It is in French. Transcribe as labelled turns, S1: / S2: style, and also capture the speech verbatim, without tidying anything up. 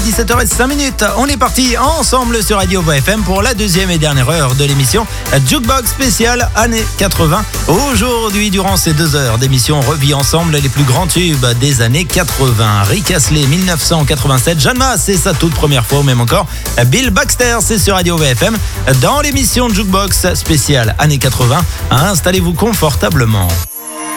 S1: dix-sept heures cinq. On est parti ensemble sur Radio Voix F M pour la deuxième et dernière heure de l'émission Jukebox spéciale années quatre-vingts. Aujourd'hui, durant ces deux heures d'émission, on revit ensemble les plus grands tubes des années quatre-vingts. Rick Astley, dix-neuf cent quatre-vingt-sept. Jeanne Masse, c'est sa toute première fois, ou même encore Bill Baxter, c'est sur Radio Voix F M. Dans l'émission Jukebox spéciale années quatre-vingts, installez-vous confortablement.